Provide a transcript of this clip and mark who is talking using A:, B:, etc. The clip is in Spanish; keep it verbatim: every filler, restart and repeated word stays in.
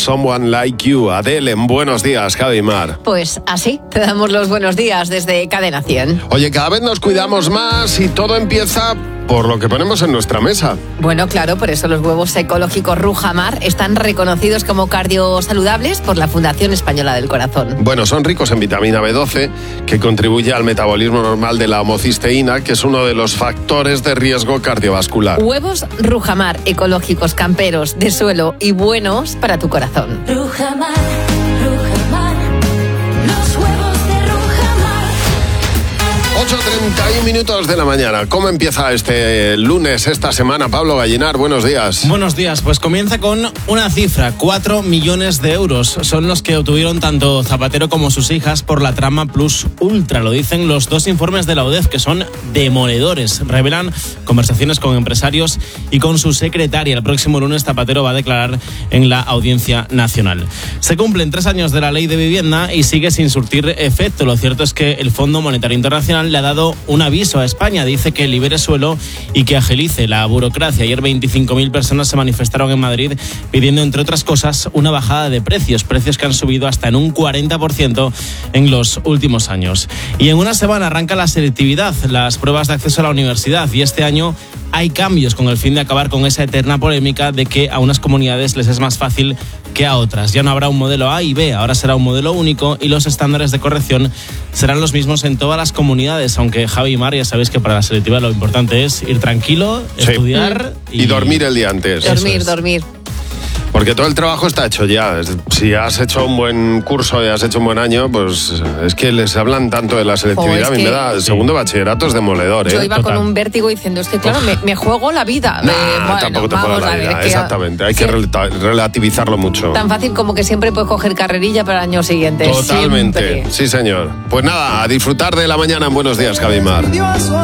A: Someone Like You. Adele, en Buenos Días, Javi Mar.
B: Pues así, te damos los buenos días desde Cadena cien.
A: Oye, cada vez nos cuidamos más y todo empieza por lo que ponemos en nuestra mesa.
B: Bueno, claro, por eso los huevos ecológicos Rujamar están reconocidos como cardiosaludables por la Fundación Española del Corazón.
A: Bueno, son ricos en vitamina B doce, que contribuye al metabolismo normal de la homocisteína, que es uno de los factores de riesgo cardiovascular.
B: Huevos Rujamar, ecológicos, camperos, de suelo y buenos para tu corazón.
C: Rujamar, Rujamar, los huevos de Rujamar.
A: ocho treinta y un minutos de la mañana. ¿Cómo empieza este lunes, esta semana? Pablo Gallinar, buenos días.
D: Buenos días, pues comienza con una cifra, cuatro millones de euros. Son los que obtuvieron tanto Zapatero como sus hijas por la trama Plus Ultra. Lo dicen los dos informes de la U D E F, que son demoledores. Revelan conversaciones con empresarios y con su secretaria. El próximo lunes Zapatero va a declarar en la Audiencia Nacional. Se cumplen tres años de la Ley de Vivienda y sigue sin surtir efecto. Lo cierto es que el Fondo Monetario Internacional le ha dado un aviso a España. Dice que libere suelo y que agilice la burocracia. Ayer veinticinco mil personas se manifestaron en Madrid pidiendo, entre otras cosas, una bajada de precios. Precios que han subido hasta en un cuarenta por ciento en los últimos años. Y en una semana arranca la selectividad, las pruebas de acceso a la universidad. Y este año hay cambios con el fin de acabar con esa eterna polémica de que a unas comunidades les es más fácil que a otras. Ya no habrá un modelo A y B, ahora será un modelo único y los estándares de corrección serán los mismos en todas las comunidades, aunque Javi y Mar, ya sabéis que para la selectiva lo importante es ir tranquilo,
A: sí.
D: estudiar
A: y... y dormir el día antes.
B: Dormir,
A: es.
B: dormir.
A: Porque todo el trabajo está hecho ya. Si has hecho un buen curso y has hecho un buen año, pues es que les hablan tanto de la selectividad.
B: Oh, es
A: a mí
B: que...
A: me da el segundo bachillerato es demoledor.
B: Yo
A: ¿eh?
B: iba
D: Total.
B: con un vértigo diciendo, es que claro, me, me juego la vida.
A: Nah,
B: eh, bueno,
A: tampoco te juegas la vida.
B: que...
A: Exactamente. Hay
B: sí.
A: que relata- relativizarlo mucho.
B: Tan fácil como que siempre puedes coger carrerilla para el año siguiente.
A: Totalmente.
B: Siempre.
A: Sí, señor. Pues nada, a disfrutar de la mañana en Buenos Días, Javi Mar.